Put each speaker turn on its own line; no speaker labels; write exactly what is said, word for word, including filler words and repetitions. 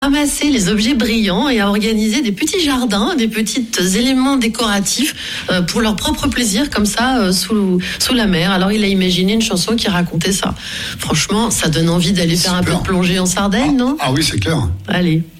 ramasser les objets brillants et à organiser des petits jardins, des petits éléments décoratifs euh, pour leur propre plaisir, comme ça, euh, sous, sous la mer. Alors il a imaginé une chanson qui racontait ça. Franchement, ça donne envie d'aller faire un peu de plongée en Sardaigne,
ah,
non ?
Ah oui, c'est clair.
Allez.